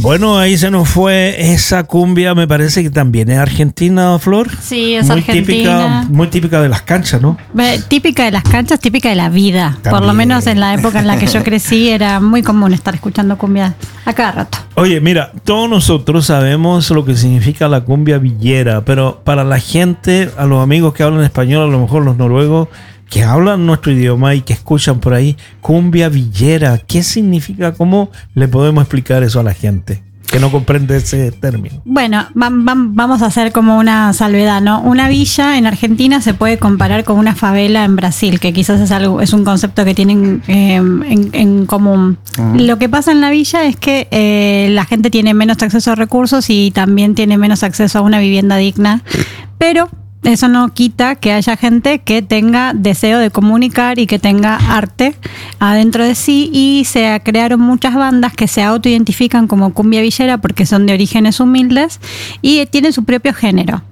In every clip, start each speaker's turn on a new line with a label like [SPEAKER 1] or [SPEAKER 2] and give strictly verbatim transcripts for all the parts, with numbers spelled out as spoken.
[SPEAKER 1] Bueno, ahí se nos fue esa cumbia, me parece que también es argentina, Flor.
[SPEAKER 2] Sí, es
[SPEAKER 1] muy
[SPEAKER 2] argentina.
[SPEAKER 1] Típica, muy típica de las canchas, ¿no?
[SPEAKER 2] Típica de las canchas, típica de la vida.
[SPEAKER 1] También.
[SPEAKER 2] Por lo menos en la época en la que yo crecí era muy común estar escuchando cumbia a cada rato.
[SPEAKER 1] Oye, mira, todos nosotros sabemos lo que significa la cumbia villera, pero para la gente, a los amigos que hablan español, a lo mejor los noruegos, que hablan nuestro idioma y que escuchan por ahí, cumbia villera, ¿qué significa? ¿Cómo le podemos explicar eso a la gente que no comprende ese término?
[SPEAKER 2] Bueno, va, va, vamos a hacer como una salvedad, ¿no? Una villa en Argentina se puede comparar con una favela en Brasil, que quizás es algo, es un concepto que tienen eh, en, en común. Uh-huh. Lo que pasa en la villa es que eh, la gente tiene menos acceso a recursos y también tiene menos acceso a una vivienda digna, pero eso no quita que haya gente que tenga deseo de comunicar y que tenga arte adentro de sí, y se crearon muchas bandas que se autoidentifican como cumbia villera porque son de orígenes humildes y tienen su propio género.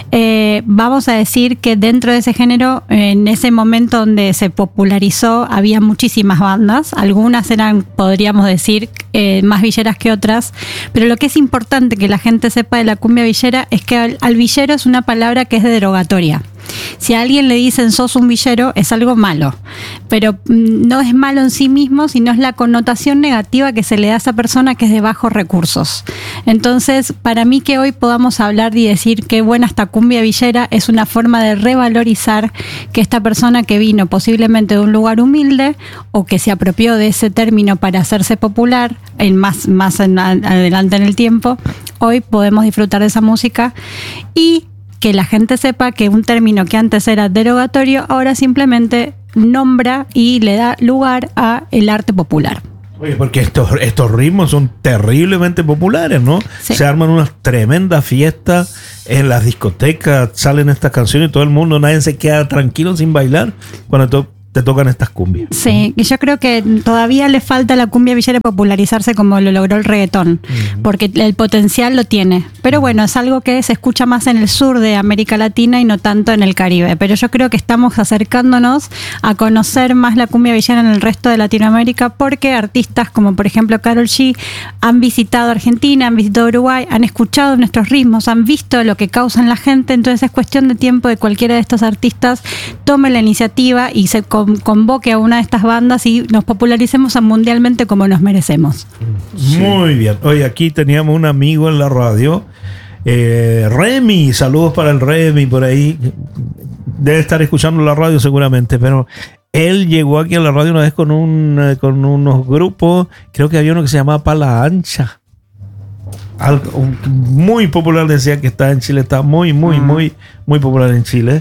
[SPEAKER 2] Eh, vamos a decir que dentro de ese género, en ese momento donde se popularizó, había muchísimas bandas. Algunas eran, podríamos decir, eh, más villeras que otras, pero lo que es importante que la gente sepa de la cumbia villera es que al, al villero es una palabra que es derogatoria. Si a alguien le dicen sos un villero, es algo malo, pero no es malo en sí mismo, sino es la connotación negativa que se le da a esa persona que es de bajos recursos. Entonces, para mí que hoy podamos hablar y decir qué buena esta cumbia villera es una forma de revalorizar que esta persona que vino posiblemente de un lugar humilde o que se apropió de ese término para hacerse popular en más, más en, adelante en el tiempo, hoy podemos disfrutar de esa música y que la gente sepa que un término que antes era derogatorio ahora simplemente nombra y le da lugar a el arte popular.
[SPEAKER 1] Oye, porque estos, estos ritmos son terriblemente populares, ¿no? Sí. Se arman unas tremendas fiestas en las discotecas, salen estas canciones y todo el mundo, nadie se queda tranquilo sin bailar cuando to- te tocan estas cumbias.
[SPEAKER 2] Sí, y yo creo que todavía le falta a la cumbia villera popularizarse como lo logró el reggaetón, uh-huh. porque el potencial lo tiene. Pero bueno, es algo que se escucha más en el sur de América Latina y no tanto en el Caribe. Pero yo creo que estamos acercándonos a conocer más la cumbia villera en el resto de Latinoamérica porque artistas como por ejemplo Karol G han visitado Argentina, han visitado Uruguay, han escuchado nuestros ritmos, han visto lo que causan la gente. Entonces es cuestión de tiempo de cualquiera de estos artistas tome la iniciativa y se convoque a una de estas bandas y nos popularicemos mundialmente como nos merecemos.
[SPEAKER 1] Muy bien. Oye, aquí teníamos un amigo en la radio, eh, Remy, saludos para el Remy por ahí, debe estar escuchando la radio seguramente, pero él llegó aquí a la radio una vez con un con unos grupos, creo que había uno que se llamaba Pala Ancha, algo muy popular, decía que está en Chile, está muy, muy, mm. muy, muy popular en Chile.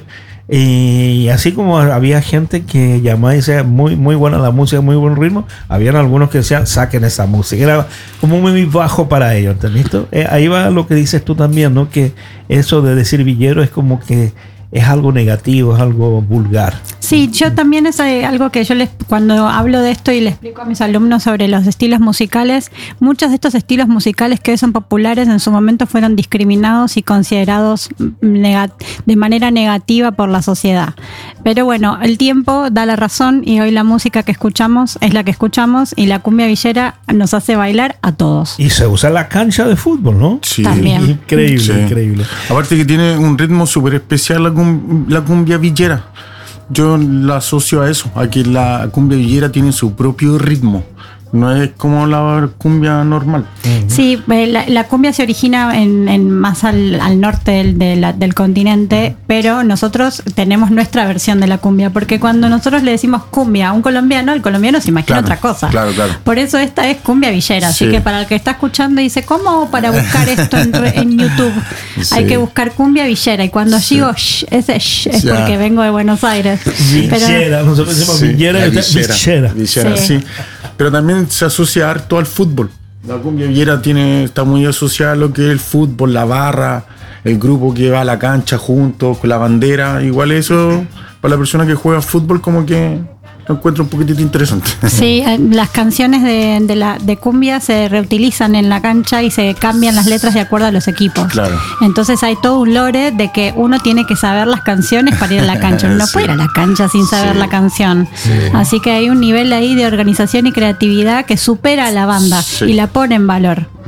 [SPEAKER 1] Y así como había gente que llamaba y decía muy, muy buena la música, muy buen ritmo, habían algunos que decían saquen esa música, era como muy bajo para ellos, ¿entendés? Eh, ahí va lo que dices tú también, ¿no? Que eso de decir villero es como que es algo negativo, es algo vulgar.
[SPEAKER 2] Sí, yo también es algo que yo les, cuando hablo de esto y le explico a mis alumnos sobre los estilos musicales, muchos de estos estilos musicales que hoy son populares en su momento fueron discriminados y considerados negat- de manera negativa por la sociedad. Pero bueno, el tiempo da la razón y hoy la música que escuchamos es la que escuchamos y la cumbia villera nos hace bailar a todos.
[SPEAKER 1] Y se usa en la cancha de fútbol, ¿no?
[SPEAKER 3] Sí.
[SPEAKER 2] También.
[SPEAKER 1] Increíble,
[SPEAKER 3] sí.
[SPEAKER 1] increíble.
[SPEAKER 3] Aparte que tiene un ritmo súper especial la, cum- la cumbia villera. Yo la asocio a eso, a que la cumbia villera tiene su propio ritmo. No es como la cumbia normal.
[SPEAKER 2] Sí, la, la cumbia se origina en, en más al, al norte del, de la, del continente, pero nosotros tenemos nuestra versión de la cumbia, porque cuando nosotros le decimos cumbia a un colombiano, el colombiano se imagina
[SPEAKER 3] claro,
[SPEAKER 2] otra cosa.
[SPEAKER 3] Claro, claro.
[SPEAKER 2] Por eso esta es cumbia villera,
[SPEAKER 3] Sí.
[SPEAKER 2] así que para el que está escuchando dice, ¿cómo hago para buscar esto en, en YouTube?
[SPEAKER 3] Sí.
[SPEAKER 2] Hay que buscar cumbia villera, y cuando
[SPEAKER 3] Sí.
[SPEAKER 2] digo shh, ese shh es
[SPEAKER 3] Ya.
[SPEAKER 2] porque vengo de Buenos Aires.
[SPEAKER 1] Villera,
[SPEAKER 2] Pero,
[SPEAKER 1] nosotros decimos
[SPEAKER 3] Sí,
[SPEAKER 1] villera
[SPEAKER 3] la
[SPEAKER 1] y usted villera.
[SPEAKER 3] villera,
[SPEAKER 2] Sí.
[SPEAKER 3] sí. Pero también se asocia harto al fútbol. La cumbia villera tiene, está muy asociada a lo que es el fútbol, la barra, el grupo que va a la cancha juntos, con la bandera. Igual eso, para la persona que juega fútbol, como que lo encuentro un poquitito interesante.
[SPEAKER 2] Sí, las canciones de, de, la, de cumbia se reutilizan en la cancha y se cambian las letras de acuerdo a los equipos.
[SPEAKER 3] Claro.
[SPEAKER 2] Entonces hay todo un lore de que uno tiene que saber las canciones para ir a la cancha. Uno no
[SPEAKER 3] Sí.
[SPEAKER 2] puede ir a la cancha sin saber
[SPEAKER 3] Sí.
[SPEAKER 2] la canción.
[SPEAKER 3] Sí.
[SPEAKER 2] Así que hay un nivel ahí de organización y creatividad que supera a la banda
[SPEAKER 3] Sí.
[SPEAKER 2] y la pone en valor.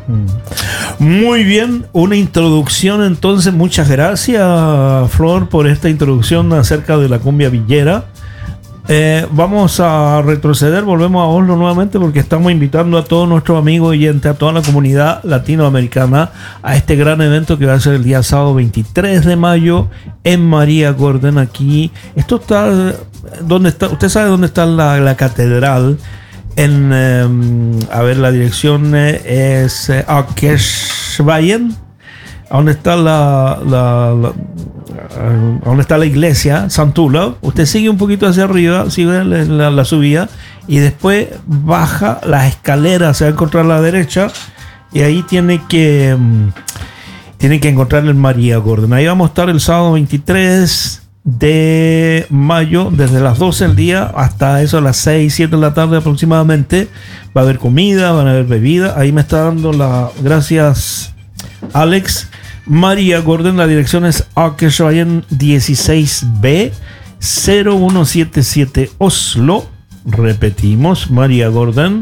[SPEAKER 1] Muy bien, una introducción entonces. Muchas gracias, Flor, por esta introducción acerca de la cumbia villera. Eh, vamos a retroceder, volvemos a Oslo nuevamente porque estamos invitando a todos nuestros amigos oyentes, a toda la comunidad latinoamericana a este gran evento que va a ser el día sábado veintitrés de mayo en María Gordon. Aquí, esto está, ¿dónde está? Usted sabe dónde está la, la catedral. En, eh, a ver, la dirección eh, es eh, Akersveien, donde está la, la, la uh, donde está la iglesia Santula. Usted sigue un poquito hacia arriba, sigue la, la, la subida y después baja las escaleras, se va a encontrar a la derecha y ahí tiene que um, tiene que encontrar el María Gordon. Ahí vamos a estar el sábado veintitrés de mayo, desde las doce del día hasta eso a las seis, siete de la tarde aproximadamente. Va a haber comida, van a haber bebida. Ahí me está dando la gracias Alex. María Gordon, la dirección es Akersveien dieciséis B cero uno siete siete Oslo. Repetimos, María Gordon,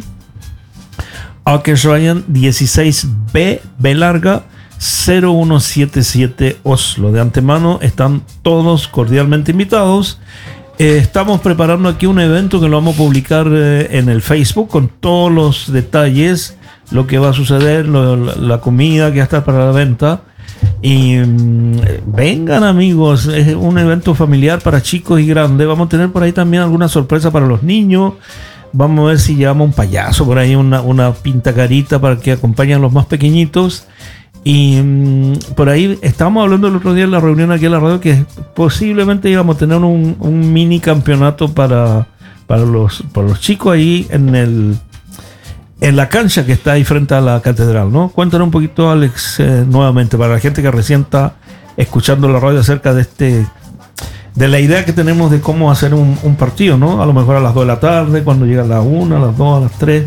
[SPEAKER 1] Akersveien dieciséis B, B larga, cero uno siete siete Oslo. De antemano están todos cordialmente invitados. Eh, estamos preparando aquí un evento que lo vamos a publicar eh, en el Facebook con todos los detalles, lo que va a suceder, lo, la, la comida que va a estar para la venta. Y mmm, vengan amigos, es un evento familiar para chicos y grandes. Vamos a tener por ahí también alguna sorpresa para los niños. Vamos a ver si llevamos un payaso por ahí, una, una pintacarita para que acompañen a los más pequeñitos. Y mmm, por ahí estábamos hablando el otro día en la reunión aquí en la radio que posiblemente íbamos a tener un, un mini campeonato para, para, los, para los chicos ahí en el en la cancha que está ahí frente a la catedral, ¿no? Cuéntanos un poquito, Alex, eh, nuevamente, para la gente que recién está escuchando la radio acerca de este de la idea que tenemos de cómo hacer un, un partido, ¿no? A lo mejor a las dos de la tarde, cuando llega a las una, a las dos, a las tres.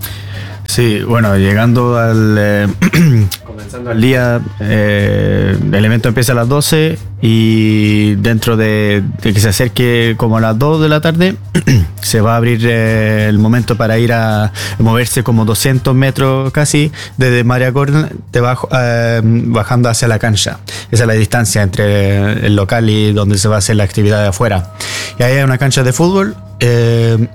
[SPEAKER 4] Sí, bueno, llegando al eh, comenzando el día, eh, el evento empieza a las doce y dentro de, de que se acerque como a las dos de la tarde se va a abrir eh, el momento para ir a moverse como doscientos metros casi desde María Gordon debajo, eh, bajando hacia la cancha. Esa es la distancia entre el local y donde se va a hacer la actividad de afuera. Y ahí hay una cancha de fútbol eh,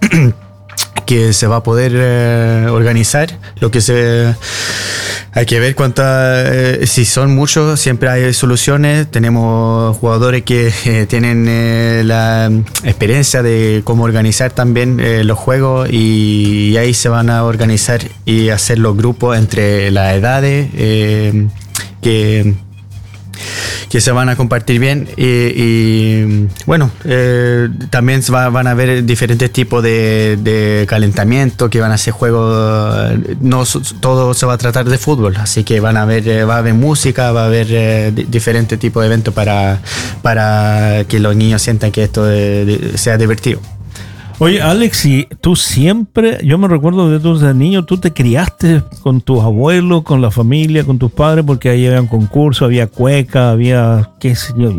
[SPEAKER 4] que se va a poder eh, organizar. Lo que se hay que ver cuántas, eh, si son muchos, siempre hay soluciones. Tenemos jugadores que eh, tienen eh, la experiencia de cómo organizar también eh, los juegos y, y ahí se van a organizar y hacer los grupos entre las edades eh, que que se van a compartir bien y, y bueno, eh, también va, van a haber diferentes tipos de, de calentamiento que van a hacer juegos, no todo se va a tratar de fútbol, así que van a haber, va a haber música, va a haber eh, diferentes tipos de eventos para, para que los niños sientan que esto de, de, sea divertido.
[SPEAKER 1] Oye, Alex, y tú siempre, yo me recuerdo de tus niños, tú te criaste con tus abuelos, con la familia, con tus padres, porque ahí había un concurso, había cueca, había, qué sé yo,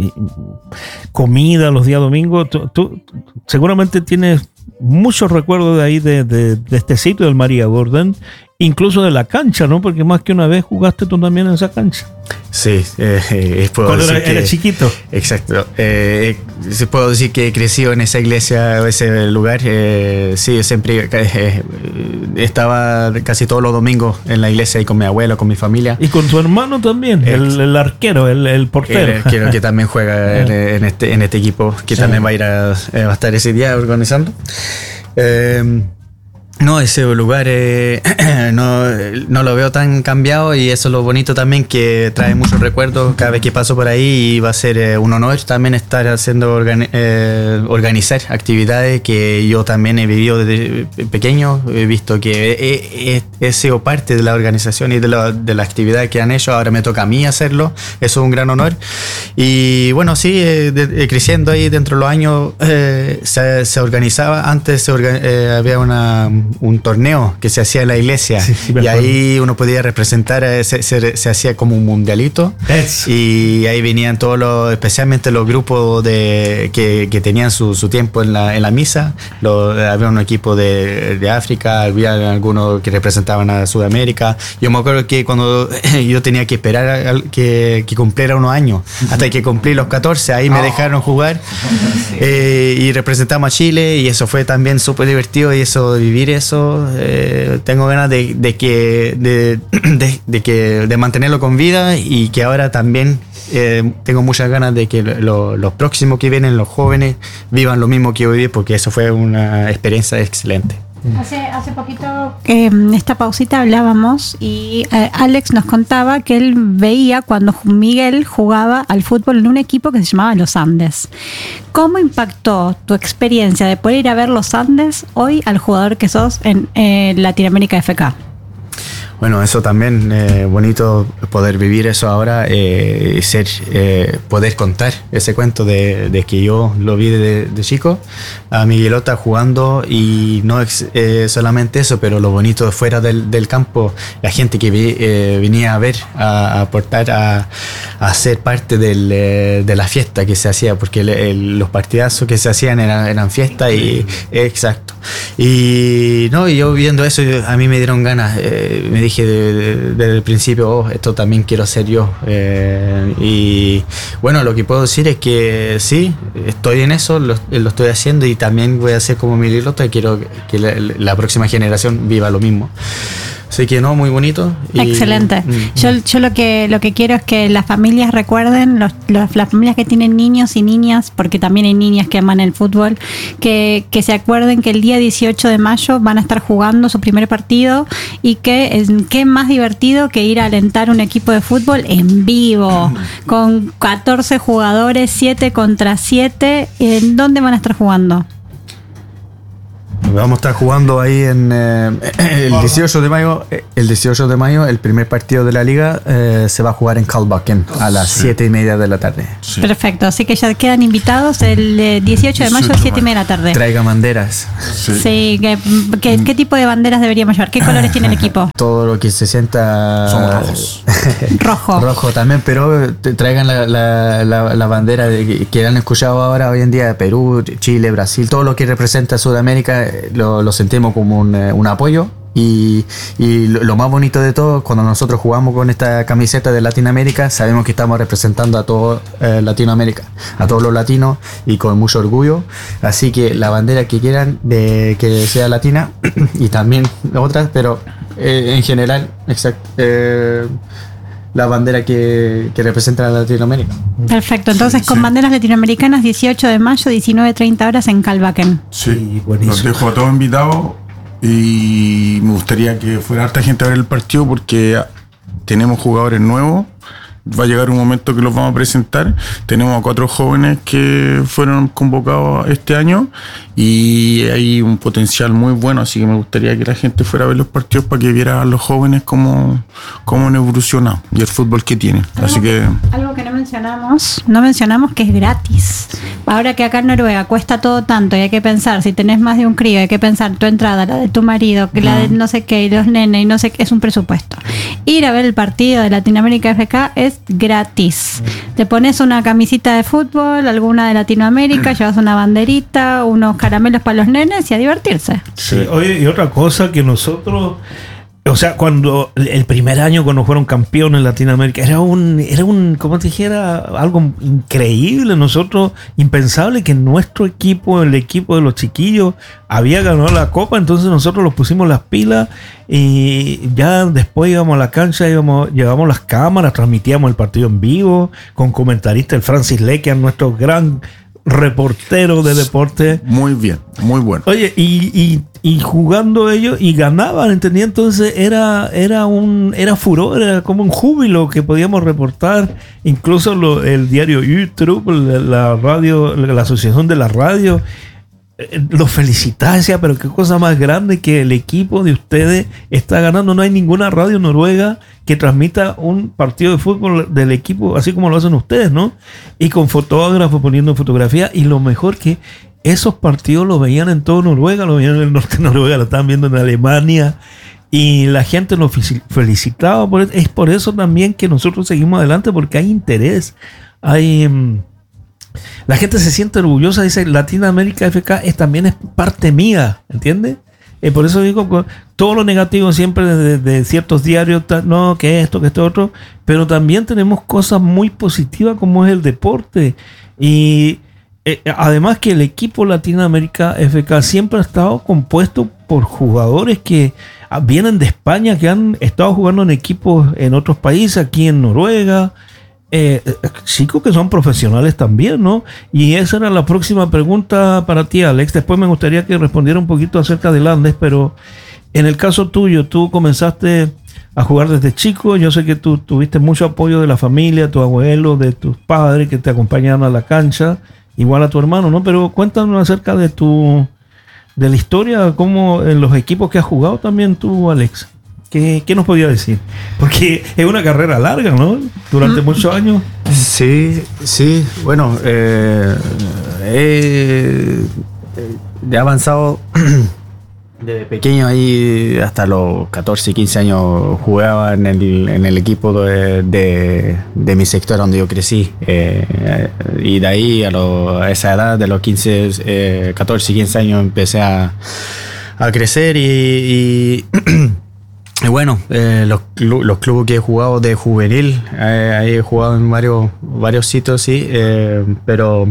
[SPEAKER 1] comida los días domingos. Tú, tú seguramente tienes muchos recuerdos de ahí, de, de, de este sitio del María Gordon, incluso de la cancha, ¿no? Porque más que una vez jugaste tú también en esa cancha.
[SPEAKER 4] Sí, eh, eh, puedo
[SPEAKER 1] Cuando
[SPEAKER 4] decir
[SPEAKER 1] era,
[SPEAKER 4] que,
[SPEAKER 1] era chiquito.
[SPEAKER 4] Exacto. Eh, eh, puedo decir que he crecido en esa iglesia, ese lugar. Eh, sí, siempre eh, estaba casi todos los domingos en la iglesia y con mi abuelo, con mi familia.
[SPEAKER 1] Y con tu hermano también, el, el arquero, el, el portero.
[SPEAKER 4] El arquero que también juega en, en, este, en este equipo, que sí. También va a ir a, eh, va a estar ese día organizando. Eh, No, ese lugar eh, no, no lo veo tan cambiado y eso es lo bonito también, que trae muchos recuerdos cada vez que paso por ahí y va a ser eh, un honor también estar haciendo organi- eh, organizar actividades que yo también he vivido desde pequeño. He visto que he, he, he sido parte de la organización y de la, de la actividad que han hecho. Ahora me toca a mí hacerlo, eso es un gran honor. Y bueno, sí, eh, de, creciendo ahí dentro de los años eh, se, se organizaba. Antes se orga- eh, había una un, un torneo que se hacía en la iglesia. Sí, sí, y ahí uno podía representar, se, se, se hacía como un mundialito. Eso. Y ahí venían todos los, especialmente los grupos de, que, que tenían su, su tiempo en la, en la misa. Lo, había un equipo de, de África, había algunos que representaban a Sudamérica. Yo me acuerdo que cuando yo tenía que esperar que, que cumpliera unos años, hasta que cumplí los catorce, ahí me dejaron jugar eh, y representamos a Chile, y eso fue también súper divertido, y eso, vivir eso, eh, tengo ganas de, de que de, de, de que de mantenerlo con vida, y que ahora también eh, tengo muchas ganas de que lo, los próximos que vienen, los jóvenes, vivan lo mismo que yo viví, porque eso fue una experiencia excelente.
[SPEAKER 2] Hace, hace poquito, eh, en esta pausita hablábamos y eh, Alex nos contaba que él veía cuando Miguel jugaba al fútbol en un equipo que se llamaba Los Andes. ¿Cómo impactó tu experiencia de poder ir a ver Los Andes hoy al jugador que sos en eh, Latinoamérica F K?
[SPEAKER 4] Bueno, eso también eh, bonito poder vivir eso ahora, eh, ser, eh, poder contar ese cuento de, de que yo lo vi de, de chico a Miguelota jugando, y no ex, eh, solamente eso, pero lo bonito fuera del, del campo, la gente que vi, eh, venía a ver, a aportar, a, a ser parte del, eh, de la fiesta que se hacía, porque el, el, los partidazos que se hacían eran, eran fiesta, y eh, exacto. Y no, y yo viendo eso, a mí me dieron ganas, eh, me dije de, de, desde el principio, oh, esto también quiero ser yo, eh, y bueno, lo que puedo decir es que sí, estoy en eso, lo, lo estoy haciendo, y también voy a hacer como Miguelota, y quiero que la, la próxima generación viva lo mismo. Así que no, muy bonito. Y,
[SPEAKER 2] excelente. Mm, yo yo lo que lo que quiero es que las familias recuerden, los, los, las familias que tienen niños y niñas, porque también hay niñas que aman el fútbol, que, que se acuerden que el día dieciocho de mayo van a estar jugando su primer partido, y que es qué más divertido que ir a alentar un equipo de fútbol en vivo, con catorce jugadores, siete contra siete. ¿En dónde van a estar jugando?
[SPEAKER 4] Vamos a estar jugando ahí en eh, el dieciocho de mayo. El dieciocho de mayo, el primer partido de la liga eh, se va a jugar en Kalbakken a las sí. siete y media de la tarde.
[SPEAKER 2] Sí. Perfecto, así que ya quedan invitados el eh, dieciocho de mayo a siete y media de la tarde.
[SPEAKER 4] Traiga banderas.
[SPEAKER 2] Sí, sí ¿qué, qué, ¿qué tipo de banderas deberíamos llevar? ¿Qué colores tiene el equipo?
[SPEAKER 4] Todo lo que se sienta.
[SPEAKER 3] Somos rojos.
[SPEAKER 2] Rojo.
[SPEAKER 4] Rojo también, pero traigan la, la, la, la bandera de, que han escuchado ahora hoy en día, Perú, Chile, Brasil, todo lo que representa Sudamérica. Lo, lo sentimos como un, un apoyo, y, y lo, lo más bonito de todo, cuando nosotros jugamos con esta camiseta de Latinoamérica, sabemos que estamos representando a todo eh, Latinoamérica, a todos los latinos, y con mucho orgullo. Así que la bandera que quieran de que sea latina, y también otras, pero eh, en general, exacto, eh, la bandera que, que representa a Latinoamérica.
[SPEAKER 2] Perfecto, entonces sí, con sí. banderas latinoamericanas, dieciocho de mayo, diecinueve treinta horas en Kalbakken.
[SPEAKER 3] Sí, buenísimo. Los dejo a todos invitados, y me gustaría que fuera harta gente a ver el partido, porque tenemos jugadores nuevos. Va a llegar un momento que los vamos a presentar. Tenemos a cuatro jóvenes que fueron convocados este año, y hay un potencial muy bueno, así que me gustaría que la gente fuera a ver los partidos para que viera a los jóvenes cómo, cómo han evolucionado y el fútbol que tienen.
[SPEAKER 2] Algo,
[SPEAKER 3] así que
[SPEAKER 2] algo que no mencionamos, no mencionamos que es gratis. Ahora que acá en Noruega cuesta todo tanto, y hay que pensar, si tenés más de un crío, hay que pensar tu entrada, la de tu marido, que la de no sé qué, y los nenes, y no sé qué, es un presupuesto. Ir a ver el partido de Latinoamérica F K es gratis. Te pones una camisita de fútbol, alguna de Latinoamérica, llevas una banderita, unos caramelos para los nenes, y a divertirse.
[SPEAKER 1] Sí. Oye, y otra cosa que nosotros, o sea, cuando el primer año cuando fueron campeones en Latinoamérica, era un, era un, como te dijera, algo increíble. Nosotros, impensable que nuestro equipo, el equipo de los chiquillos, había ganado la copa. Entonces nosotros los pusimos las pilas, y ya después íbamos a la cancha, íbamos, llevamos las cámaras, transmitíamos el partido en vivo con comentarista el Francis Lequian, nuestro gran reportero de deporte.
[SPEAKER 3] Muy bien, muy bueno.
[SPEAKER 1] Oye, y, y, y jugando ellos y ganaban, ¿entendía? Entonces era, era un era furor, era como un júbilo que podíamos reportar. Incluso lo, el diario YouTube, la, la radio, la asociación de la radio, eh, los felicitaba, decía, pero qué cosa más grande que el equipo de ustedes está ganando. No hay ninguna radio noruega que transmita un partido de fútbol del equipo así como lo hacen ustedes, ¿no? Y con fotógrafos poniendo fotografía, y lo mejor que esos partidos los veían en todo Noruega, los veían en el norte de Noruega, lo estaban viendo en Alemania, y la gente nos felicitaba por eso. Es por eso también que nosotros seguimos adelante, porque hay interés, hay... Um, la gente se siente orgullosa, dice Latinoamérica F K es, también es parte mía, ¿entiendes? Eh, por eso digo, todo lo negativo siempre de, de ciertos diarios, no, que esto, que esto, otro, pero también tenemos cosas muy positivas como es el deporte. Y eh, además que el equipo Latinoamérica F K siempre ha estado compuesto por jugadores que vienen de España, que han estado jugando en equipos en otros países, aquí en Noruega, eh, chicos que son profesionales también, ¿no? Y esa era la próxima pregunta para ti, Alex. Después me gustaría que respondiera un poquito acerca del Andes, pero en el caso tuyo, tú comenzaste a jugar desde chico. Yo sé que tú tuviste mucho apoyo de la familia, tu abuelo, de tus padres que te acompañaban a la cancha, igual a tu hermano, ¿no? Pero cuéntanos acerca de tu de la historia, cómo en los equipos que has jugado también tú, Alex. ¿Qué, ¿Qué nos podía decir? Porque es una carrera larga, ¿no? Durante muchos años.
[SPEAKER 4] Sí, sí. Bueno, eh, he, he avanzado desde pequeño ahí, hasta los catorce, quince años jugaba en el, en el equipo de, de, de mi sector donde yo crecí. Eh, y de ahí a, lo, a esa edad, de los quince, eh, catorce, quince años, empecé a, a crecer y... y Y bueno, eh, los, los clubes que he jugado de juvenil, eh, ahí he jugado en varios, varios sitios, sí, eh, pero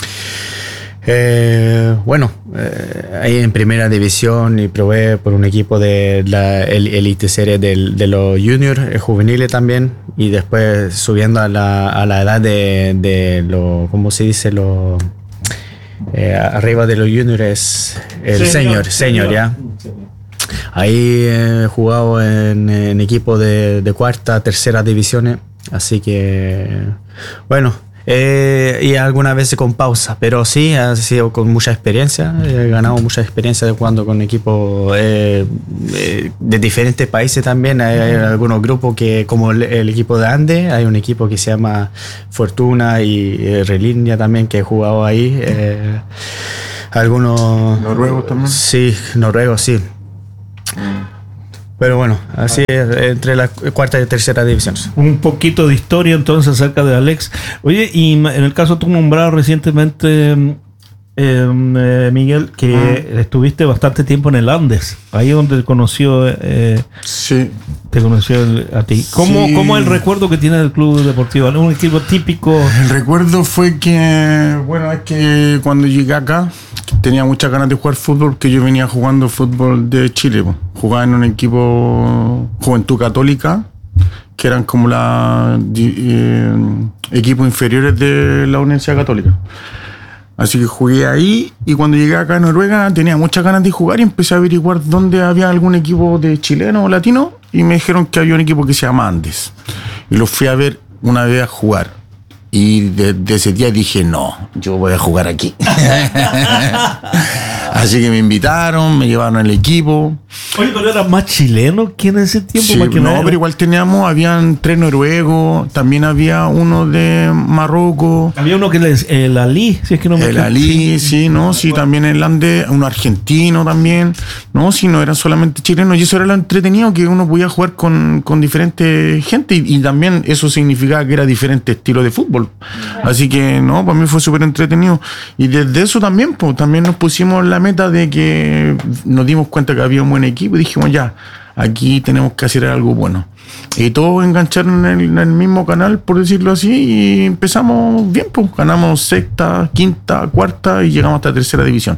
[SPEAKER 4] eh, bueno, eh, ahí en primera división y probé por un equipo de la Elite Serie de, de los juniors, eh, juveniles también, y después subiendo a la, a la edad de, de los, ¿cómo se dice? Los, eh, arriba de los juniors, el senior, senior, ya. Ahí he jugado en, en equipo de, de cuarta, tercera divisiones, así que bueno, eh, y algunas veces con pausa, pero sí, ha sido con mucha experiencia, he ganado mucha experiencia de jugando con equipos eh, eh, de diferentes países también. Hay, hay algunos grupos que, como el, el equipo de Andes, hay un equipo que se llama Fortuna y eh, Relinia también, que he jugado ahí. Eh, algunos...
[SPEAKER 3] ¿Noruegos también?
[SPEAKER 4] Sí, noruegos, sí. Pero bueno, así es, entre la cuarta y tercera división.
[SPEAKER 1] Un poquito de historia entonces acerca de Alex. Oye, y en el caso tú nombrado recientemente, eh, Miguel, que ah. estuviste bastante tiempo en el Andes, ahí donde te conoció, eh,
[SPEAKER 3] sí.
[SPEAKER 1] te conoció a ti. ¿Cómo,
[SPEAKER 3] sí.
[SPEAKER 1] ¿Cómo es el recuerdo que tiene del club deportivo? ¿Es un equipo típico?
[SPEAKER 3] El recuerdo fue que, bueno, es que cuando llegué acá tenía muchas ganas de jugar fútbol, porque yo venía jugando fútbol de Chile, pues. Jugaba en un equipo Juventud Católica, que eran como los eh, equipos inferiores de la Universidad Católica. Así que jugué ahí, y cuando llegué acá a Noruega tenía muchas ganas de jugar y empecé a averiguar dónde había algún equipo de chileno o latino, y me dijeron que había un equipo que se llama Andes. Y lo fui a ver una vez a jugar. Y desde de ese día dije, no, yo voy a jugar aquí. Así que me invitaron, me llevaron al equipo.
[SPEAKER 1] Oye, pero era más chileno que en ese tiempo.
[SPEAKER 3] Sí,
[SPEAKER 1] más que
[SPEAKER 3] no,
[SPEAKER 1] nada.
[SPEAKER 3] pero igual teníamos, habían tres noruegos, también había uno de Marruecos.
[SPEAKER 1] Había uno que les, el Ali, si es que no me
[SPEAKER 3] El
[SPEAKER 1] equivoco.
[SPEAKER 3] Ali, sí, no, sí, también el Andes, uno argentino también. No, sí, no eran solamente chilenos, y eso era lo entretenido, que uno podía jugar con, con diferente gente, y, y también eso significaba que era diferente estilo de fútbol. Así que, no, para mí fue súper entretenido. Y desde eso también, pues, también nos pusimos la meta de que nos dimos cuenta que había un buen equipo y dijimos, ya, aquí tenemos que hacer algo bueno. Y todos engancharon en el, en el mismo canal, por decirlo así, y empezamos bien, pues, ganamos sexta, quinta, cuarta y llegamos hasta tercera división.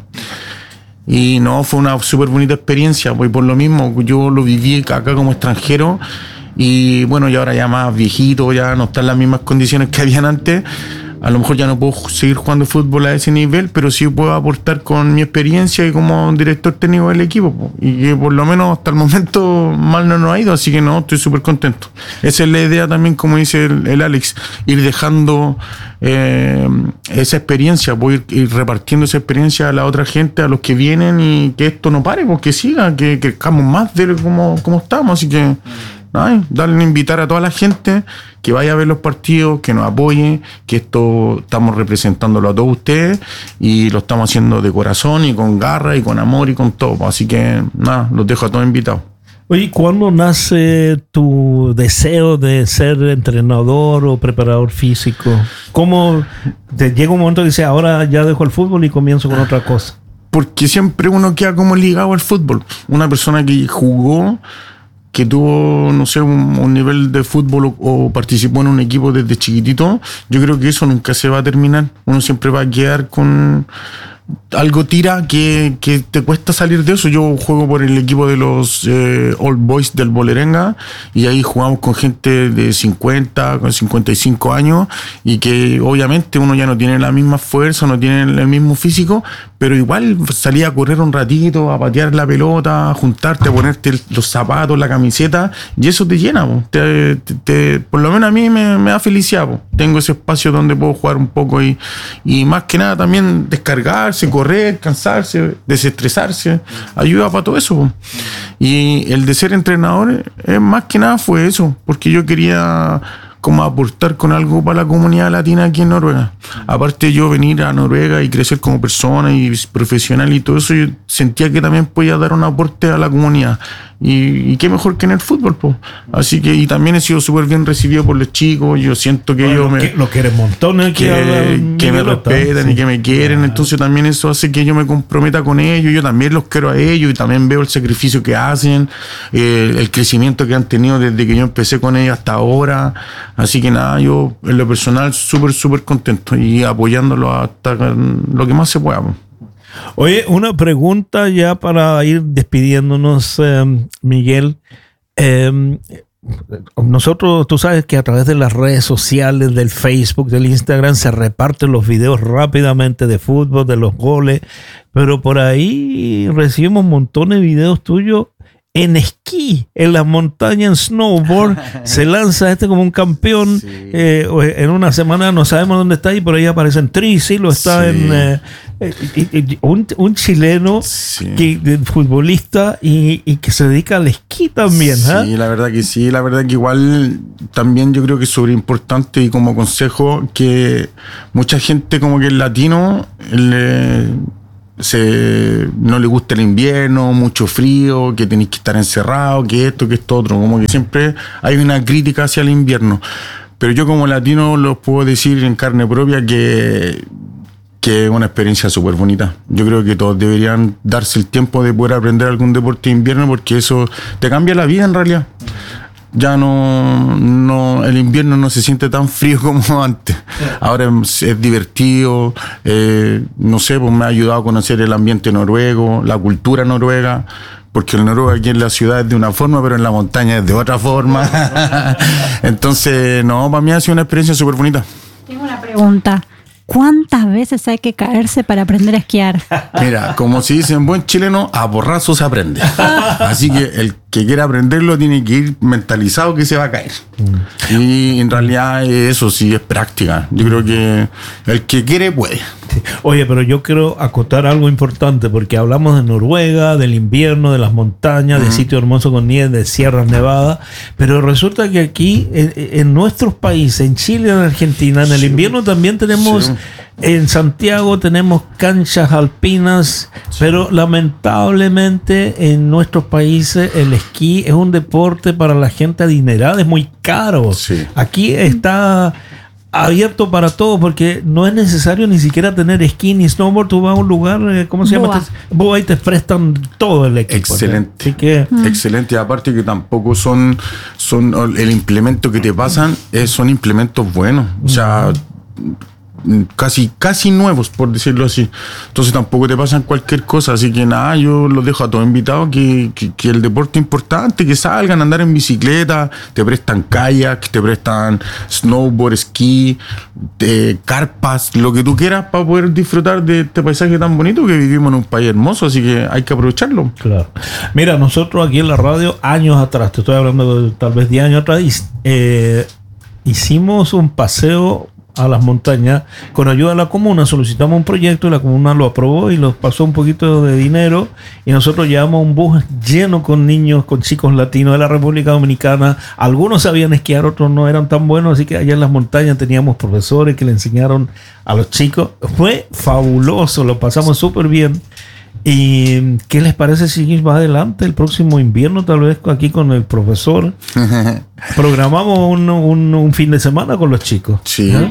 [SPEAKER 3] Y no, fue una súper bonita experiencia, pues por lo mismo, yo lo viví acá como extranjero. Y bueno, y ahora ya más viejito, ya no están las mismas condiciones que habían antes. A lo mejor ya no puedo seguir jugando fútbol a ese nivel, pero sí puedo aportar con mi experiencia y como director técnico del equipo. Y que por lo menos hasta el momento mal no nos ha ido, así que no, estoy súper contento. Esa es la idea también, como dice el, el Alex, ir dejando eh, esa experiencia, poder ir, ir repartiendo esa experiencia a la otra gente, a los que vienen, y que esto no pare, porque siga, que crezcamos más de como, como estamos. Así que ay, darle a invitar a toda la gente que vaya a ver los partidos, que nos apoye, que esto estamos representándolo a todos ustedes y lo estamos haciendo de corazón y con garra y con amor y con todo. Así que nada, los dejo a todos invitados.
[SPEAKER 1] Oye, ¿cuándo nace tu deseo de ser entrenador o preparador físico? ¿Cómo te llega un momento que dices, ahora ya dejo el fútbol y comienzo con otra cosa?
[SPEAKER 3] Porque siempre uno queda como ligado al fútbol. Una persona que jugó, que tuvo, no sé, un, un nivel de fútbol o, o participó en un equipo desde chiquitito, yo creo que eso nunca se va a terminar. Uno siempre va a quedar con algo tira que, que te cuesta salir de eso. Yo juego por el equipo de los eh, Old Boys del Bolerenga y ahí jugamos con gente de cincuenta, con cincuenta y cinco años y que obviamente uno ya no tiene la misma fuerza, no tiene el mismo físico, pero igual salía a correr un ratito, a patear la pelota, a juntarte, a ponerte los zapatos, la camiseta y eso te llena, po. Te, te, te, por lo menos a mí me, me da felicidad, po. Tengo ese espacio donde puedo jugar un poco y, y más que nada también descargar, correr, cansarse, desestresarse, ayuda para todo eso. Y el de ser entrenador, eh, más que nada fue eso, porque yo quería como aportar con algo para la comunidad latina aquí en Noruega. Aparte de yo venir a Noruega y crecer como persona y profesional y todo eso, yo sentía que también podía dar un aporte a la comunidad. Y, y qué mejor que en el fútbol, pues. Así que, y también he sido súper bien recibido por los chicos. Yo siento que
[SPEAKER 1] bueno,
[SPEAKER 3] ellos me.
[SPEAKER 1] Lo quieren montones,
[SPEAKER 3] que, que, que me respetan, sí, y que me quieren. Claro. Entonces también eso hace que yo me comprometa con ellos. Yo también los quiero a ellos y también veo el sacrificio que hacen, eh, el crecimiento que han tenido desde que yo empecé con ellos hasta ahora. Así que nada, yo en lo personal súper, súper contento y apoyándolo hasta lo que más se pueda, pues.
[SPEAKER 1] Oye, una pregunta ya para ir despidiéndonos, eh, Miguel. Eh, nosotros, tú sabes que a través de las redes sociales, del Facebook, del Instagram, se reparten los videos rápidamente de fútbol, de los goles, pero por ahí recibimos montones de videos tuyos en esquí, en las montañas, en snowboard. Se lanza este como un campeón. Sí. Eh, en una semana no sabemos dónde está y por ahí aparece en Trisi, lo está sí. en eh, eh, un, un chileno, sí. que, futbolista y, y que se dedica al esquí también.
[SPEAKER 3] Sí,
[SPEAKER 1] ¿eh?
[SPEAKER 3] la verdad que sí, la verdad que igual también yo creo que es súper importante y como consejo que mucha gente como que el latino le... Se, no le gusta el invierno, mucho frío, que tenéis que estar encerrado, que esto, que esto otro, como que siempre hay una crítica hacia el invierno, pero yo como latino los puedo decir en carne propia que que es una experiencia súper bonita. Yo creo que todos deberían darse el tiempo de poder aprender algún deporte de invierno porque eso te cambia la vida en realidad. Ya no, no, el invierno no se siente tan frío como antes. Ahora es, es divertido, eh, no sé, pues me ha ayudado a conocer el ambiente noruego, la cultura noruega, porque el noruego aquí en la ciudad es de una forma, pero en la montaña es de otra forma. Entonces, no, para mí ha sido una experiencia súper bonita.
[SPEAKER 2] Tengo una pregunta. ¿Cuántas veces hay que caerse para aprender a esquiar?
[SPEAKER 3] Mira, como se dice en buen chileno, a porrazos se aprende. Así que el que quiera aprenderlo tiene que ir mentalizado que se va a caer. Mm. Y en realidad eso sí es práctica. Yo creo que el que quiere puede.
[SPEAKER 1] Oye, pero yo quiero acotar algo importante porque hablamos de Noruega, del invierno, de las montañas, uh-huh. de sitios hermosos con nieve, de sierras nevadas, pero resulta que aquí en, en nuestros países, en Chile, en Argentina, en el sí. invierno también tenemos, sí. en Santiago tenemos canchas alpinas, sí. pero lamentablemente en nuestros países el esquí es un deporte para la gente adinerada, es muy caro. Sí. Aquí está abierto para todos porque no es necesario ni siquiera tener esquí ni snowboard. Tú vas a un lugar, ¿cómo se llama? Boa, y te prestan todo el equipo.
[SPEAKER 3] Excelente.
[SPEAKER 1] Así que,
[SPEAKER 3] mm. Excelente. Aparte que tampoco son, son el implemento que te pasan, es, son implementos buenos. O sea, casi casi nuevos, por decirlo así. Entonces tampoco te pasan cualquier cosa. Así que nada, yo los dejo a todos invitados que, que, que el deporte es importante, que salgan a andar en bicicleta, te prestan kayak, te prestan snowboard, esquí, te, carpas, lo que tú quieras para poder disfrutar de este paisaje tan bonito que vivimos en un país hermoso, así que hay que aprovecharlo.
[SPEAKER 1] Claro. Mira, nosotros aquí en la radio, años atrás, te estoy hablando de tal vez diez años atrás, eh, hicimos un paseo a las montañas. Con ayuda de la comuna solicitamos un proyecto y la comuna lo aprobó y nos pasó un poquito de dinero y nosotros llevamos un bus lleno con niños, con chicos latinos de la República Dominicana. Algunos sabían esquiar, otros no eran tan buenos, así que allá en las montañas teníamos profesores que le enseñaron a los chicos. Fue fabuloso, lo pasamos súper bien. ¿Y qué les parece si más adelante, el próximo invierno, tal vez aquí con el profesor, programamos un, un, un fin de semana con los chicos?
[SPEAKER 3] Sí.
[SPEAKER 1] ¿Eh?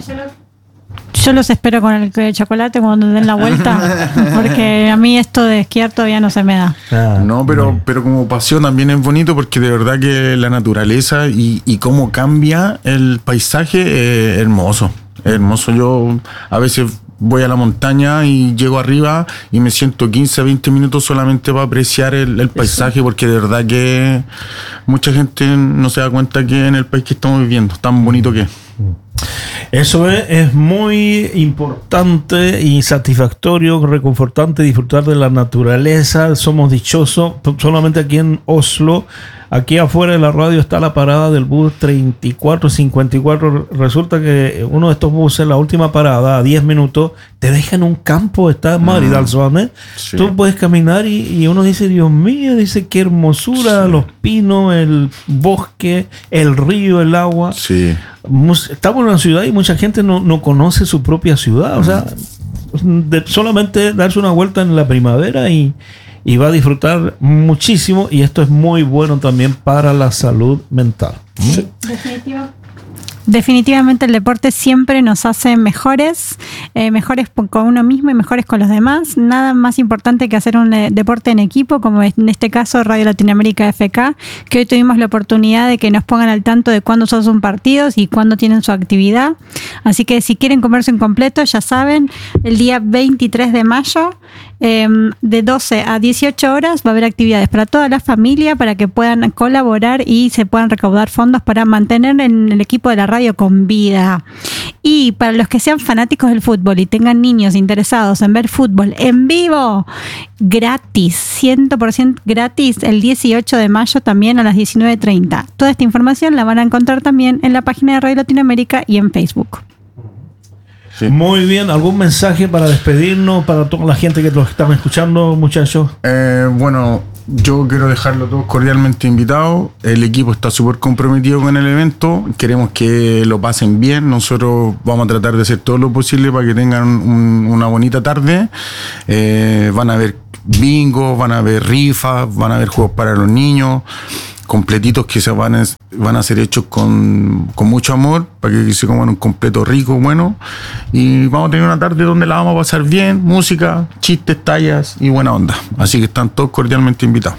[SPEAKER 2] Yo los espero con el de chocolate cuando den la vuelta, porque a mí esto de esquiar todavía no se me da.
[SPEAKER 1] Ah,
[SPEAKER 3] No, pero, pero como paseo también es bonito porque de verdad que la naturaleza y, y cómo cambia el paisaje es hermoso. Es hermoso. Yo a veces voy a la montaña y llego arriba y me siento quince, veinte minutos solamente para apreciar el, el paisaje, porque de verdad que mucha gente no se da cuenta que en el país que estamos viviendo, tan bonito que es.
[SPEAKER 1] Eso es, es muy importante y satisfactorio, reconfortante disfrutar de la naturaleza. Somos dichosos. Solamente aquí en Oslo, aquí afuera de la radio está la parada del bus treinta y cuatro cincuenta y cuatro. Resulta que uno de estos buses, la última parada, a diez minutos, te deja en un campo. Está en Madrid, al zone.
[SPEAKER 3] Sí.
[SPEAKER 1] Tú puedes caminar y, y uno dice, Dios mío, dice qué hermosura,
[SPEAKER 3] Sí.
[SPEAKER 1] los pinos, el bosque, el río, el agua.
[SPEAKER 3] Sí.
[SPEAKER 1] Estamos en una ciudad y mucha gente no, no conoce su propia ciudad. O sea, de solamente darse una vuelta en la primavera y, y va a disfrutar muchísimo. Y esto es muy bueno también para la salud mental.
[SPEAKER 3] Sí.
[SPEAKER 2] Definitivamente el deporte siempre nos hace mejores, eh, mejores con uno mismo y mejores con los demás. Nada más importante que hacer un eh, deporte en equipo, como en este caso Radio Latinoamérica F K, que hoy tuvimos la oportunidad de que nos pongan al tanto de cuándo son partidos y cuándo tienen su actividad. Así que si quieren comerse en completo, ya saben, el día veintitrés de mayo, eh, de doce a dieciocho horas, va a haber actividades para toda la familia, para que puedan colaborar y se puedan recaudar fondos para mantener en el equipo de la radio con vida. Y para los que sean fanáticos del fútbol y tengan niños interesados en ver fútbol en vivo, gratis, cien por ciento gratis, el dieciocho de mayo también a las diecinueve treinta. Toda esta información la van a encontrar también en la página de Radio Latinoamérica y en Facebook.
[SPEAKER 3] Sí.
[SPEAKER 1] Muy bien. ¿Algún mensaje para despedirnos para toda la gente que los están escuchando, muchachos?
[SPEAKER 3] Eh, bueno, yo quiero dejarlo todos cordialmente invitados. El equipo está súper comprometido con el evento. Queremos que lo pasen bien. Nosotros vamos a tratar de hacer todo lo posible para que tengan un, una bonita tarde. Eh, van a haber bingo, van a haber rifas, van a haber juegos para los niños, completitos que se van a, van a ser hechos con, con mucho amor, para que se coman un completo rico, bueno. Y vamos a tener una tarde donde la vamos a pasar bien, música, chistes, tallas y buena onda. Así que están todos cordialmente invitados.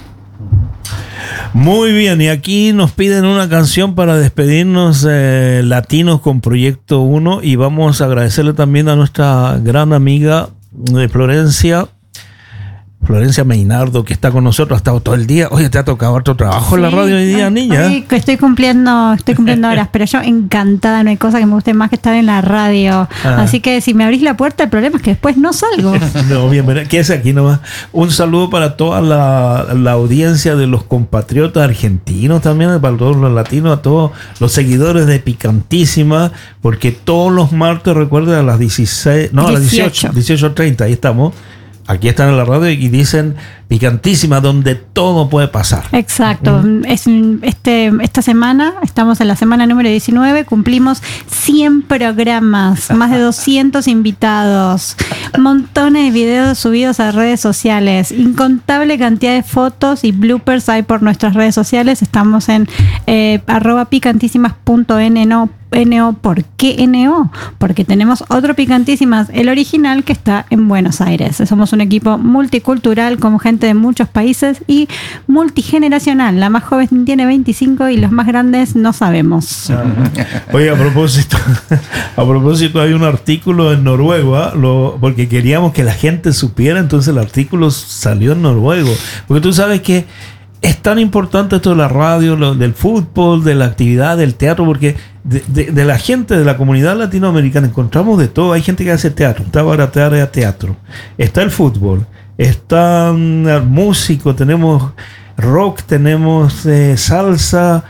[SPEAKER 1] Muy bien, y aquí nos piden una canción para despedirnos, eh, Latinos con Proyecto uno, y vamos a agradecerle también a nuestra gran amiga de Florencia, Florencia Meinardo, que está con nosotros, ha estado todo el día. Oye, te ha tocado otro trabajo en la radio hoy día,
[SPEAKER 2] Ay,
[SPEAKER 1] niña.
[SPEAKER 2] ay, que estoy cumpliendo, estoy cumpliendo horas, pero yo encantada, no hay cosa que me guste más que estar en la radio.
[SPEAKER 1] Ah.
[SPEAKER 2] Así que si me abrís la puerta, el problema es que después no salgo.
[SPEAKER 1] No, bienvenido. Quédese aquí nomás. Un saludo para toda la, la audiencia de los compatriotas argentinos también, para todos los latinos, a todos los seguidores de Picantísima, porque todos los martes, recuerden, a las dieciséis, no, a las dieciocho, dieciocho treinta, ahí estamos. Aquí están en la radio y dicen Picantísima, donde todo puede pasar.
[SPEAKER 2] Exacto. Mm. Es, este, esta semana, estamos en la semana número diecinueve, cumplimos cien programas, más de doscientos invitados, montones de videos subidos a redes sociales, incontable cantidad de fotos y bloopers hay por nuestras redes sociales. Estamos en eh, arroba picantísimas punto n no. N O, ¿por qué N O? Porque tenemos otro Picantísimas, el original, que está en Buenos Aires. Somos un equipo multicultural con gente de muchos países y multigeneracional. La más joven tiene veinticinco y los más grandes no sabemos.
[SPEAKER 1] Oye, a propósito, a propósito, hay un artículo en noruego, ¿eh? Lo, porque queríamos que la gente supiera, entonces el artículo salió en noruego. Porque tú sabes que es tan importante esto de la radio, lo, del fútbol, de la actividad, del teatro, porque de, de, de la gente de la comunidad latinoamericana encontramos de todo. Hay gente que hace teatro, está baratear a teatro, está el fútbol, está um, el músico, tenemos rock, tenemos eh, salsa,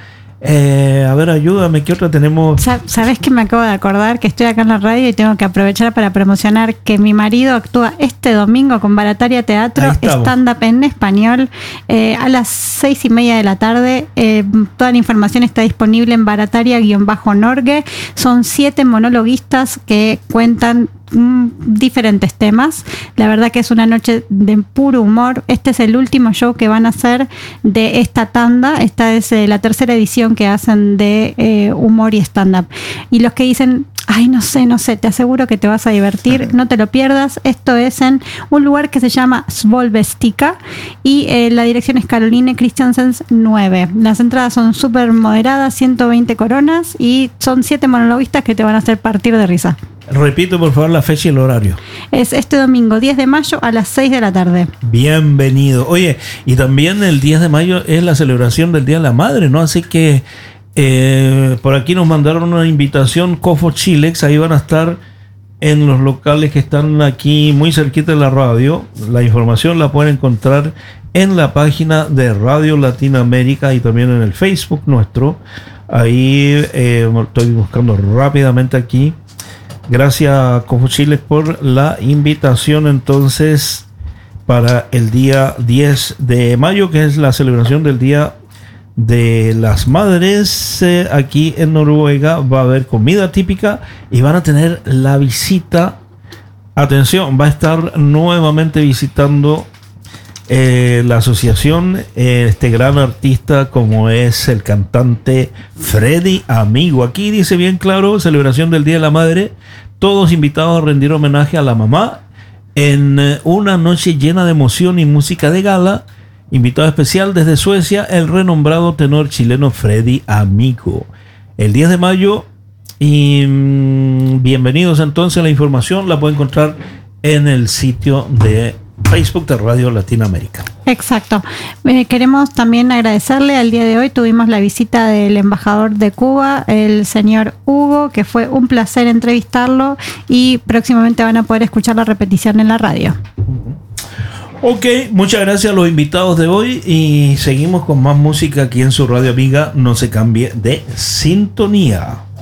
[SPEAKER 1] Eh, a ver, ayúdame, ¿qué otra tenemos?
[SPEAKER 2] ¿Sabes que me acabo de acordar? Que estoy acá en la radio y tengo que aprovechar para promocionar que mi marido actúa este domingo con Barataria Teatro, stand-up en español, eh, a las seis y media de la tarde. Eh, toda la información está disponible en barataria-norgue. Son siete monologuistas que cuentan diferentes temas. La verdad que es una noche de puro humor. Este es el último show que van a hacer de esta tanda. Esta es eh, la tercera edición que hacen de eh, humor y stand-up. Y los que dicen, ay, no sé, no sé, te aseguro que te vas a divertir, no te lo pierdas. Esto es en un lugar que se llama Svolvestica y eh, la dirección es Caroline Christiansen nueve. Las entradas son súper moderadas, ciento veinte coronas, y son siete monologuistas que te van a hacer partir de risa.
[SPEAKER 1] Repito, por favor, la fecha y el horario.
[SPEAKER 2] Es este domingo, diez de mayo, a las seis de la tarde.
[SPEAKER 1] Bienvenido. Oye, y también el diez de mayo es la celebración del Día de la Madre, ¿no? Así que eh, por aquí nos mandaron una invitación, Cofo Chilex, ahí van a estar en los locales que están aquí muy cerquita de la radio. La información la pueden encontrar en la página de Radio Latinoamérica y también en el Facebook nuestro. Ahí eh, estoy buscando rápidamente aquí. Gracias, Cofo Chile, por la invitación entonces para el día diez de mayo, que es la celebración del Día de las Madres. Eh, aquí en Noruega va a haber comida típica y van a tener la visita. Atención, va a estar nuevamente visitando eh, la asociación eh, este gran artista como es el cantante Freddy Amigo. Aquí dice bien claro, celebración del Día de la Madre, todos invitados a rendir homenaje a la mamá en eh, una noche llena de emoción y música de gala. Invitado especial desde Suecia, el renombrado tenor chileno Freddy Amigo. El diez de mayo. Y mmm, bienvenidos entonces. La información la pueden encontrar en el sitio de Facebook de Radio Latinoamérica.
[SPEAKER 2] Exacto. Eh, queremos también agradecerle. Al día de hoy tuvimos la visita del embajador de Cuba, el señor Hugo, que fue un placer entrevistarlo, y próximamente van a poder escuchar la repetición en la radio.
[SPEAKER 1] Ok, muchas gracias a los invitados de hoy y seguimos con más música aquí en su radio amiga. No se cambie de sintonía.